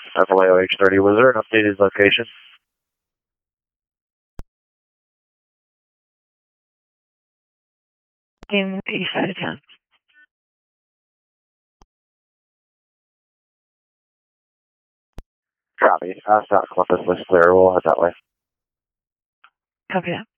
FLA OH30, was there an updated location? In east side of town. Copy. South Columbus looks clear. We'll head that way. Copy that.